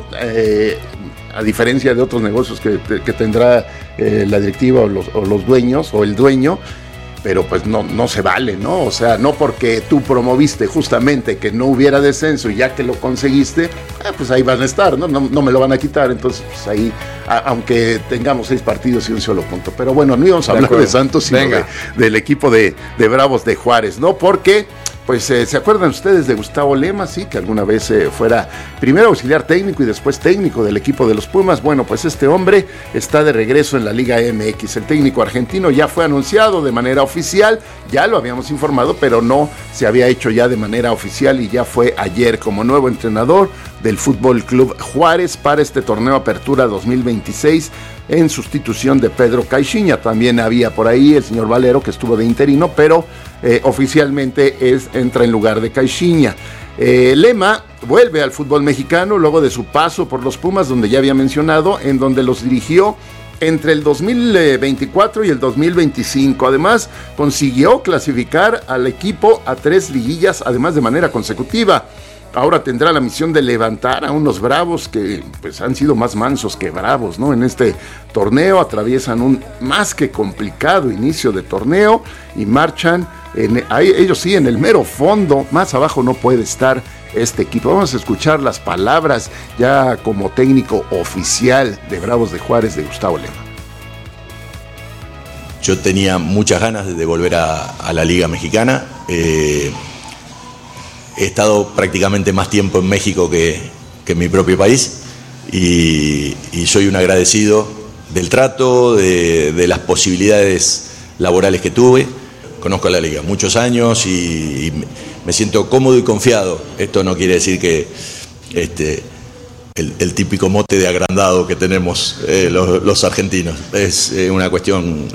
a diferencia de otros negocios que tendrá la directiva o los dueños o el dueño, pero pues no se vale, ¿no? O sea, no porque tú promoviste justamente que no hubiera descenso y ya que lo conseguiste, pues ahí van a estar, ¿no? No me lo van a quitar, entonces pues ahí, aunque tengamos 6 partidos y un solo punto. Pero bueno, no íbamos a hablar de Santos, sino del equipo de Bravos de Juárez, ¿no? Porque Pues ¿se acuerdan ustedes de Gustavo Lema? Sí, que alguna vez fuera primero auxiliar técnico y después técnico del equipo de los Pumas. Bueno, pues este hombre está de regreso en la Liga MX. El técnico argentino ya fue anunciado de manera oficial, ya lo habíamos informado, pero no se había hecho ya de manera oficial y ya fue ayer como nuevo entrenador del Fútbol Club Juárez para este torneo Apertura 2026 en sustitución de Pedro Caixinha. También había por ahí el señor Valero, que estuvo de interino, pero oficialmente entra en lugar de Caixinha. Lema vuelve al fútbol mexicano luego de su paso por los Pumas, donde ya había mencionado, en donde los dirigió entre el 2024 y el 2025. Además, consiguió clasificar al equipo a 3 liguillas, además de manera consecutiva. Ahora tendrá la misión de levantar a unos Bravos que pues han sido más mansos que bravos, ¿no? En este torneo atraviesan un más que complicado inicio de torneo y marchan, ellos sí, en el mero fondo. Más abajo no puede estar este equipo. Vamos a escuchar las palabras ya como técnico oficial de Bravos de Juárez de Gustavo Lema. Yo tenía muchas ganas de volver a la Liga Mexicana. He estado prácticamente más tiempo en México que en mi propio país y soy un agradecido del trato, de las posibilidades laborales que tuve. Conozco la Liga muchos años y me siento cómodo y confiado. Esto no quiere decir que el típico mote de agrandado que tenemos los argentinos. Es una cuestión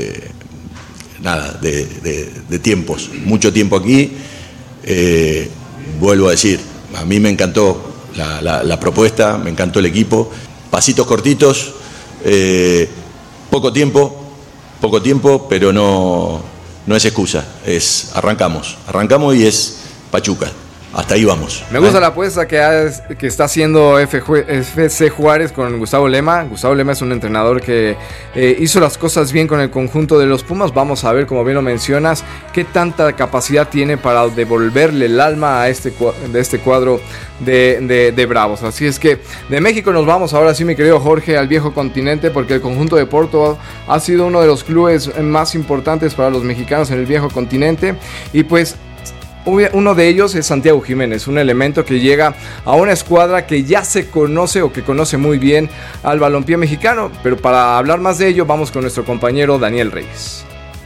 de tiempos, mucho tiempo aquí. Vuelvo a decir, a mí me encantó la propuesta, me encantó el equipo, pasitos cortitos, poco tiempo, pero no es excusa, arrancamos y es Pachuca. Hasta ahí vamos. Me gusta la apuesta que está haciendo FC Juárez con Gustavo Lema. Gustavo Lema es un entrenador que hizo las cosas bien con el conjunto de los Pumas. Vamos a ver, como bien lo mencionas, qué tanta capacidad tiene para devolverle el alma a este cuadro de Bravos. Así es que de México nos vamos ahora sí, mi querido Jorge, al viejo continente, porque el conjunto de Porto ha sido uno de los clubes más importantes para los mexicanos en el viejo continente. Y pues uno de ellos es Santiago Jiménez, un elemento que llega a una escuadra que ya se conoce o que conoce muy bien al balompié mexicano. Pero para hablar más de ello, vamos con nuestro compañero Daniel Reyes.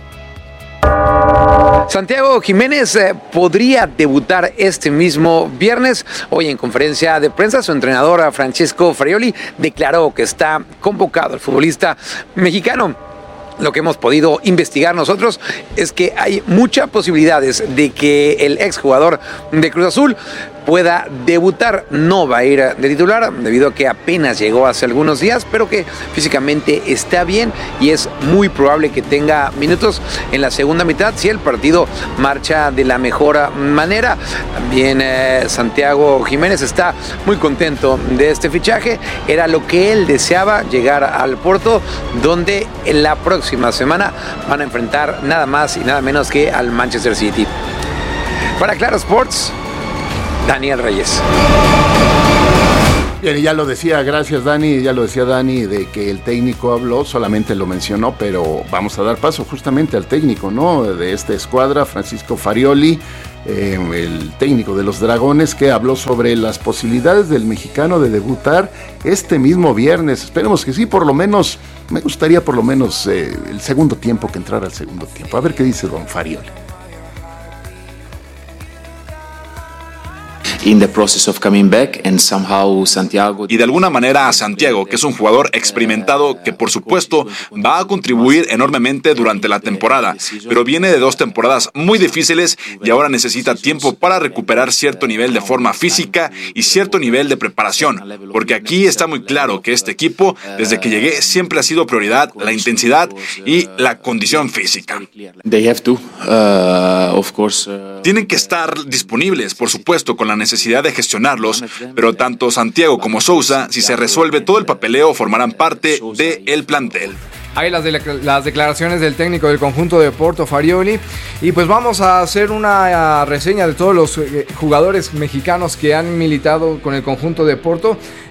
Santiago Jiménez podría debutar este mismo viernes. Hoy en conferencia de prensa, su entrenador Francesco Farioli declaró que está convocado el futbolista mexicano. Lo que hemos podido investigar nosotros es que hay muchas posibilidades de que el exjugador de Cruz Azul pueda debutar. No va a ir de titular debido a que apenas llegó hace algunos días, pero que físicamente está bien y es muy probable que tenga minutos en la segunda mitad si el partido marcha de la mejor manera. También Santiago Jiménez está muy contento de este fichaje. Era lo que él deseaba, llegar al Porto, donde en la próxima semana van a enfrentar nada más y nada menos que al Manchester City. Para Claro Sports, Daniel Reyes. Bien, y ya lo decía, gracias Dani, ya lo decía Dani, de que el técnico habló, solamente lo mencionó, pero vamos a dar paso justamente al técnico, ¿no? De esta escuadra, Francisco Farioli, el técnico de los Dragones, que habló sobre las posibilidades del mexicano de debutar este mismo viernes. Esperemos que sí, por lo menos, me gustaría por lo menos el segundo tiempo, que entrara al segundo tiempo. A ver qué dice don Farioli. In the process of coming back and somehow Santiago. Y de alguna manera a Santiago, que es un jugador experimentado que por supuesto va a contribuir enormemente durante la temporada, pero viene de 2 temporadas muy difíciles y ahora necesita tiempo para recuperar cierto nivel de forma física y cierto nivel de preparación, porque aquí está muy claro que este equipo, desde que llegué, siempre ha sido prioridad la intensidad y la condición física. They have to, of course. Tienen que estar disponibles, por supuesto, con la necesidad de gestionarlos, pero tanto Santiago como Sousa, si se resuelve todo el papeleo, formarán parte del plantel. Hay las declaraciones del técnico del conjunto de Porto, Farioli, y pues vamos a hacer una reseña de todos los jugadores mexicanos que han militado con el conjunto de Porto.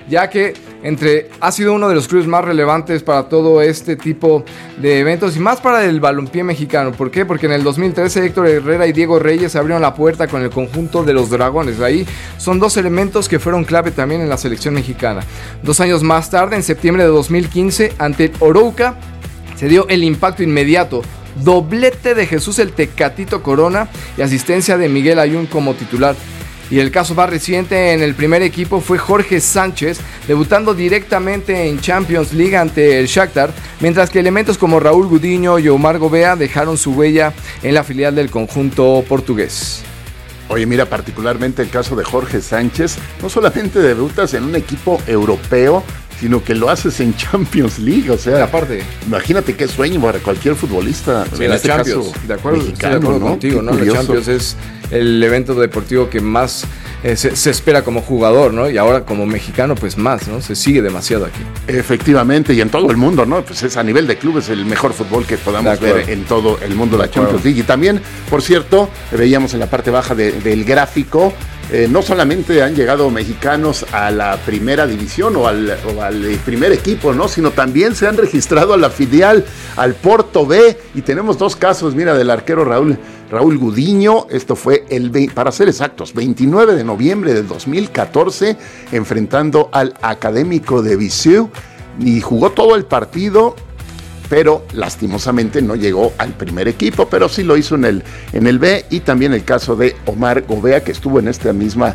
ya que ha sido uno de los clubes más relevantes para todo este tipo de eventos y más para el balompié mexicano. ¿Por qué? Porque en el 2013 Héctor Herrera y Diego Reyes abrieron la puerta con el conjunto de los Dragones. Ahí son dos elementos que fueron clave también en la selección mexicana. 2 años más tarde, en septiembre de 2015, ante Orouca, se dio el impacto inmediato. Doblete de Jesús el Tecatito Corona y asistencia de Miguel Ayun como titular. Y el caso más reciente en el primer equipo fue Jorge Sánchez, debutando directamente en Champions League ante el Shakhtar, mientras que elementos como Raúl Gudiño y Omar Gobea dejaron su huella en la filial del conjunto portugués. Oye, mira, particularmente el caso de Jorge Sánchez, no solamente debutas en un equipo europeo, sino que lo haces en Champions League, o sea, aparte, imagínate qué sueño para cualquier futbolista, sí, en este Champions, caso de acuerdo, mexicano, estoy de acuerdo ¿no? contigo, ¿no? La Champions es el evento deportivo que más se espera como jugador, ¿no? Y ahora como mexicano, pues más, ¿no? Se sigue demasiado aquí. Efectivamente, y en todo el mundo, ¿no? Pues es a nivel de clubes el mejor fútbol que podamos ver en todo el mundo, la Champions League. Y también, por cierto, veíamos en la parte baja del gráfico, no solamente han llegado mexicanos a la primera división o al primer equipo, ¿no? Sino también se han registrado a la filial, al Porto B, y tenemos 2 casos, mira, del arquero Raúl Gudiño. Esto fue para ser exactos, 29 de noviembre del 2014, enfrentando al Académico de Viseu, y jugó todo el partido, pero lastimosamente no llegó al primer equipo, pero sí lo hizo en el B. Y también el caso de Omar Gobea, que estuvo en este mismo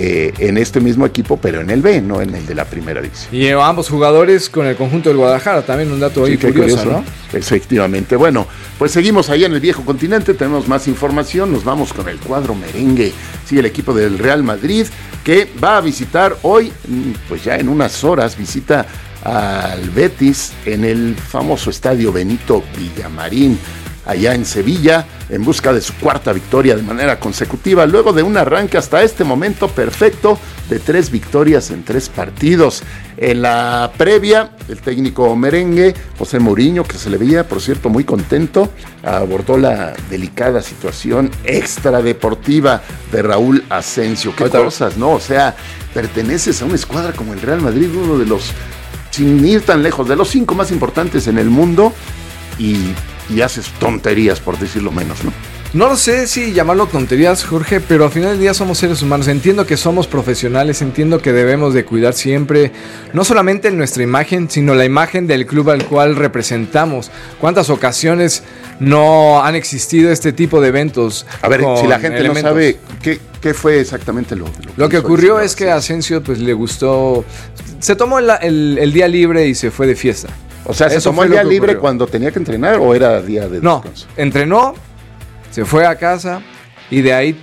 equipo, pero en el B, no en el de la primera división. Y ambos jugadores con el conjunto del Guadalajara, también un dato ahí curioso, ¿no? Efectivamente. Bueno, pues seguimos ahí en el viejo continente, tenemos más información, nos vamos con el cuadro merengue. Sigue el equipo del Real Madrid, que va a visitar hoy, pues ya en unas horas, visita al Betis en el famoso estadio Benito Villamarín, allá en Sevilla, en busca de su 4ª victoria de manera consecutiva, luego de un arranque hasta este momento perfecto de 3 victorias en 3 partidos. En la previa, el técnico merengue, José Mourinho, que se le veía, por cierto, muy contento, abordó la delicada situación extradeportiva de Raúl Asensio. Qué cosas, ¿no? O sea, perteneces a una escuadra como el Real Madrid, uno de los, sin ir tan lejos, de los 5 más importantes en el mundo, y haces tonterías, por decirlo menos, ¿no? No lo sé si llamarlo tonterías, Jorge, pero al final del día somos seres humanos. Entiendo que somos profesionales, entiendo que debemos de cuidar siempre, no solamente nuestra imagen, sino la imagen del club al cual representamos. ¿Cuántas ocasiones no han existido este tipo de eventos? A ver, si la gente no sabe qué fue exactamente lo que ocurrió es que a Asensio pues le gustó, se tomó el día libre y se fue de fiesta. O sea, ¿se tomó el día libre cuando tenía que entrenar o era día de descanso? No, entrenó, se fue a casa y de ahí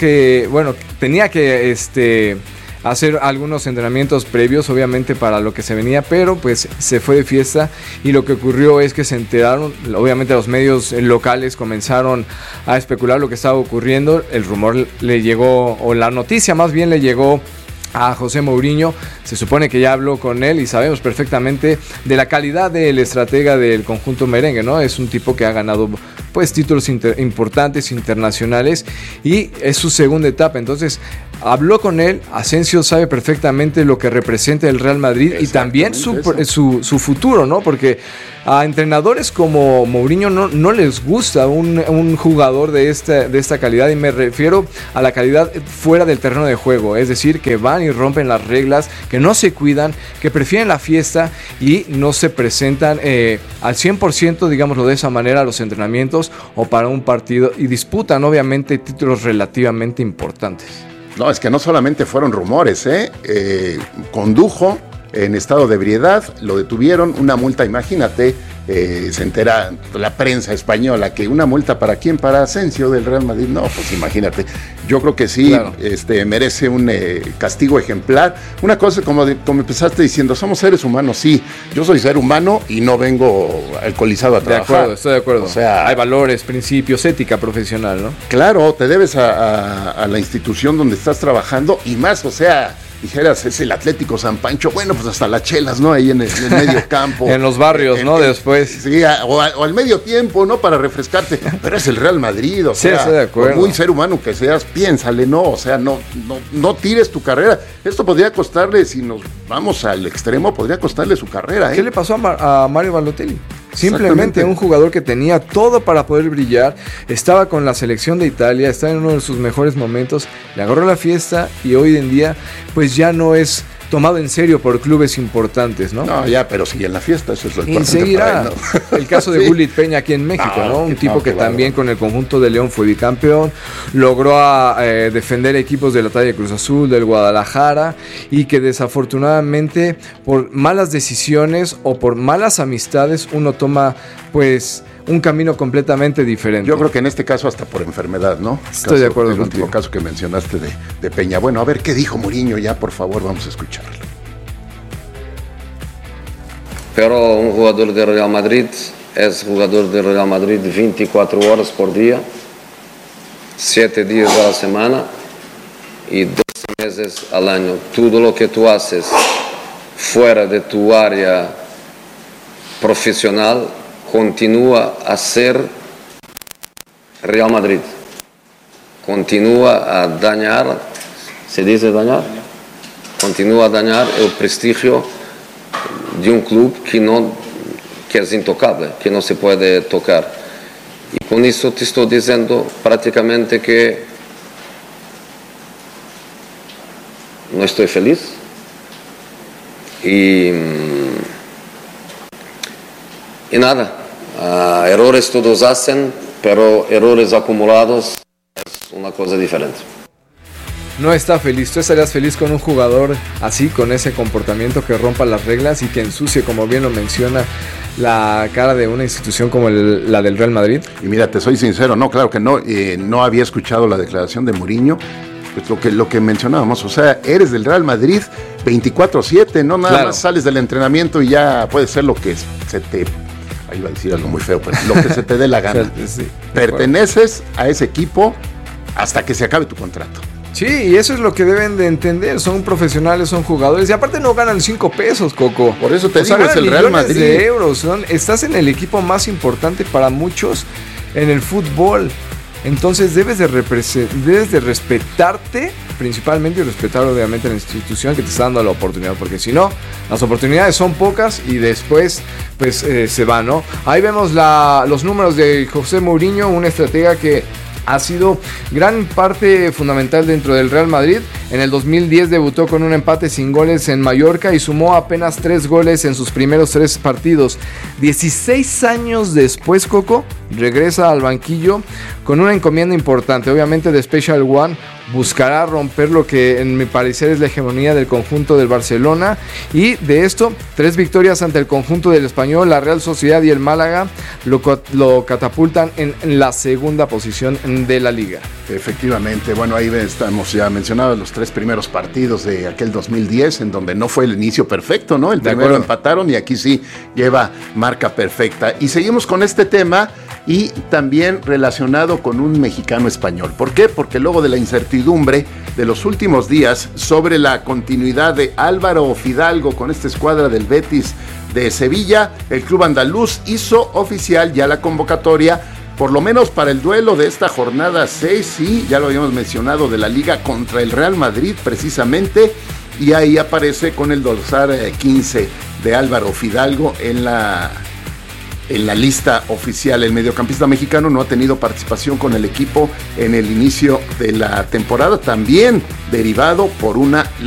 tenía que hacer algunos entrenamientos previos, obviamente, para lo que se venía, pero pues se fue de fiesta. Y lo que ocurrió es que se enteraron, obviamente los medios locales comenzaron a especular lo que estaba ocurriendo. El rumor le llegó, o la noticia más bien le llegó a José Mourinho. Se supone que ya habló con él y sabemos perfectamente de la calidad del estratega del conjunto merengue, ¿no? Es un tipo que ha ganado pues títulos importantes internacionales y es su segunda etapa. Entonces habló con él. Asensio sabe perfectamente lo que representa el Real Madrid y también su futuro, ¿no? Porque a entrenadores como Mourinho no les gusta un jugador de esta calidad, y me refiero a la calidad fuera del terreno de juego, es decir, que van y rompen las reglas, que no se cuidan, que prefieren la fiesta y no se presentan al 100%, digámoslo de esa manera, a los entrenamientos o para un partido, y disputan obviamente títulos relativamente importantes. No, es que no solamente fueron rumores, condujo en estado de ebriedad, lo detuvieron, una multa, imagínate, se entera la prensa española que una multa ¿para quién? Para Asensio del Real Madrid. No, pues imagínate, yo creo que sí, claro. Merece un castigo ejemplar. Una cosa, como empezaste diciendo, somos seres humanos, sí, yo soy ser humano y no vengo alcoholizado a trabajar. De acuerdo, estoy de acuerdo. O sea, hay valores, principios, ética profesional, ¿no? Claro, te debes a la institución donde estás trabajando y más, o sea, dijeras, es el Atlético San Pancho, bueno, pues hasta las chelas, ¿no? Ahí en el medio campo. En los barrios, ¿no? Después. Sí, o al medio tiempo, ¿no? Para refrescarte. Pero es el Real Madrid, o sea, estoy de acuerdo. Por muy ser humano que seas, piénsale, ¿no? O sea, no tires tu carrera. Esto podría costarle, si nos vamos al extremo, podría costarle su carrera, ¿eh? ¿Qué le pasó a Mario Balotelli? Simplemente un jugador que tenía todo para poder brillar, estaba con la selección de Italia, estaba en uno de sus mejores momentos, le agarró la fiesta y hoy en día pues ya no es tomado en serio por clubes importantes, ¿no? No, ya, pero sigue en la fiesta, eso es lo importante. Y seguirá. Para él, ¿no? El caso de Gullit Peña aquí en México, ¿no? Un tipo que también con el conjunto de León fue bicampeón, logró defender equipos de la talla de Cruz Azul, del Guadalajara, y que desafortunadamente por malas decisiones o por malas amistades uno toma pues un camino completamente diferente. Yo creo que en este caso hasta por enfermedad, ¿no? Estoy de acuerdo contigo. El último caso que mencionaste de Peña. Bueno, a ver qué dijo Mourinho ya, por favor, vamos a escucharlo. Pero un jugador de Real Madrid es jugador de Real Madrid 24 horas por día, 7 días a la semana y 12 meses al año. Todo lo que tú haces fuera de tu área profesional continúa a ser Real Madrid, continúa a dañar, ¿se dice dañar? Continúa a dañar el prestigio de un club que es intocable, que no se puede tocar. Y con eso te estoy diciendo prácticamente que no estoy feliz y nada, errores todos hacen, pero errores acumulados es una cosa diferente. No está feliz. ¿Tú estarías feliz con un jugador así, con ese comportamiento que rompa las reglas y que ensucie, como bien lo menciona, la cara de una institución como la del Real Madrid? Y mira, te soy sincero, no, claro que no, no había escuchado la declaración de Mourinho. Pues lo que mencionábamos, o sea, eres del Real Madrid 24/7, no nada más sales del entrenamiento y ya puede ser lo que se te... Ahí iba a decir algo muy feo, pero lo que se te dé la gana. Sí, perteneces a ese equipo hasta que se acabe tu contrato. Sí, y eso es lo que deben de entender. Son profesionales, son jugadores. Y aparte no ganan 5 pesos, Coco. Por eso te digo, es el Real Madrid. De euros. Estás en el equipo más importante para muchos en el fútbol. Entonces debes de respetarte principalmente y respetar obviamente a la institución que te está dando la oportunidad, porque si no, las oportunidades son pocas y después pues se van, ¿no? Ahí vemos los números de José Mourinho, un estratega que ha sido gran parte fundamental dentro del Real Madrid. En el 2010 debutó con un empate sin goles en Mallorca y sumó apenas 3 goles en sus primeros 3 partidos. 16 años después, Coco regresa al banquillo con una encomienda importante. Obviamente de Special One buscará romper lo que en mi parecer es la hegemonía del conjunto del Barcelona, y de esto 3 victorias ante el conjunto del Español, la Real Sociedad y el Málaga lo catapultan en la segunda posición de la liga. Efectivamente, bueno, ahí estamos ya mencionados los 3 primeros partidos de aquel 2010, en donde no fue el inicio perfecto, ¿no? El primero empataron y aquí sí lleva marca perfecta. Y seguimos con este tema y también relacionado con un mexicano español. ¿Por qué? Porque luego de la incertidumbre de los últimos días sobre la continuidad de Álvaro Fidalgo con esta escuadra del Betis de Sevilla, el club andaluz hizo oficial ya la convocatoria, por lo menos para el duelo de esta jornada 6, sí, ya lo habíamos mencionado, de la Liga contra el Real Madrid precisamente, y ahí aparece con el dorsal 15 de Álvaro Fidalgo en la lista oficial. El mediocampista mexicano no ha tenido participación con el equipo en el inicio de la temporada, también derivado por una